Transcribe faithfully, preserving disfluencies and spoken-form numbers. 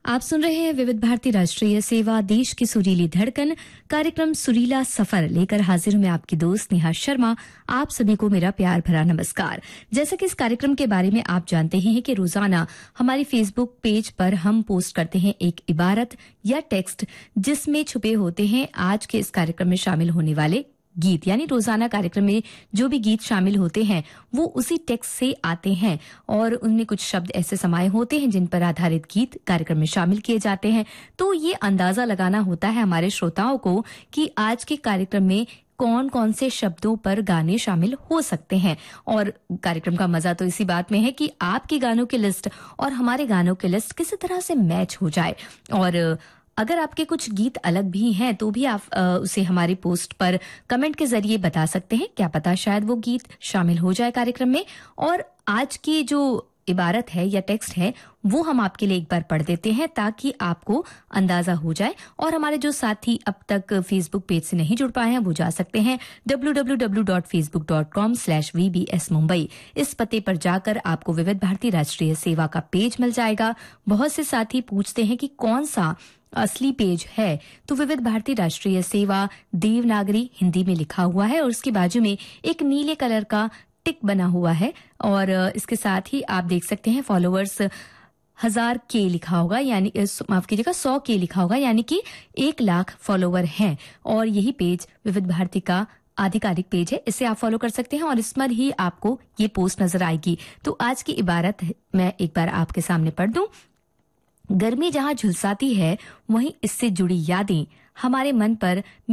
आप सुन रहे हैं विविध भारती राष्ट्रीय सेवा, देश की सुरीली धड़कन। कार्यक्रम सुरीला सफर लेकर हाजिर हूं मैं आपकी दोस्त नेहा शर्मा। आप सभी को मेरा प्यार भरा नमस्कार। जैसा कि इस कार्यक्रम के बारे में आप जानते ही हैं कि रोजाना हमारी फेसबुक पेज पर हम पोस्ट करते हैं एक इबारत या टेक्स्ट जिसमें छुपे होते हैं आज के इस कार्यक्रम में शामिल होने वाले गीत। यानी रोजाना कार्यक्रम में जो भी गीत शामिल होते हैं वो उसी टेक्स्ट से आते हैं और उनमें कुछ शब्द ऐसे समाये होते हैं जिन पर आधारित गीत कार्यक्रम में शामिल किए जाते हैं। तो ये अंदाजा लगाना होता है हमारे श्रोताओं को कि आज के कार्यक्रम में कौन कौन से शब्दों पर गाने शामिल हो सकते हैं। और कार्यक्रम का मजा तो इसी बात में है कि आपके गानों की लिस्ट और हमारे गानों की लिस्ट किसी तरह से मैच हो जाए। और अगर आपके कुछ गीत अलग भी हैं तो भी आप आ, उसे हमारी पोस्ट पर कमेंट के जरिए बता सकते हैं। क्या पता शायद वो गीत शामिल हो जाए कार्यक्रम में। और आज की जो इबारत है या टेक्स्ट है वो हम आपके लिए एक बार पढ़ देते हैं ताकि आपको अंदाजा हो जाए। और हमारे जो साथी अब तक फेसबुक पेज से नहीं जुड़ पाए हैं वो जा सकते हैं W W W dot Facebook dot com slash we B S Mumbai. इस पते पर जाकर आपको विविध भारती राष्ट्रीय सेवा का पेज मिल जाएगा। बहुत से साथी पूछते हैं कि कौन सा असली पेज है, तो विविध भारती राष्ट्रीय सेवा देवनागरी हिंदी में लिखा हुआ है और उसके बाजू में एक नीले कलर का टिक बना हुआ है। और इसके साथ ही आप देख सकते हैं फॉलोअर्स हजार के लिखा होगा, यानी माफ कीजिएगा सौ के लिखा होगा, यानी कि एक लाख फॉलोवर हैं। और यही पेज विविध भारती का आधिकारिक पेज है, इसे आप फॉलो कर सकते हैं और इस पर ही आपको ये पोस्ट नजर आएगी। तो आज की इबारत मैं एक बार आपके सामने पढ़ दूं। गर्मी जहां झुलसाती है वहीं इससे जुड़ी यादें हमारे मन पर